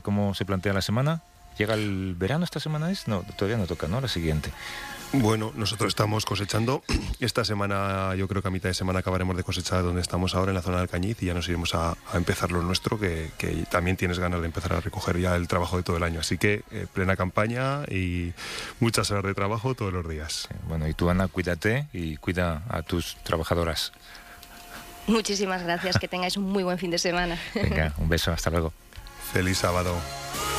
¿Cómo se plantea la semana? ¿Llega el verano esta semana? No, todavía no toca, ¿no? La siguiente. Bueno, nosotros estamos cosechando. Esta semana, yo creo que a mitad de semana acabaremos de cosechar donde estamos ahora, en la zona del Alcañiz, y ya nos iremos a empezar lo nuestro, que también tienes ganas de empezar a recoger ya el trabajo de todo el año. Así que plena campaña y muchas horas de trabajo todos los días. Bueno, y tú, Ana, cuídate y cuida a tus trabajadoras. Muchísimas gracias, que tengáis un muy buen fin de semana. Venga, un beso, hasta luego. Feliz sábado.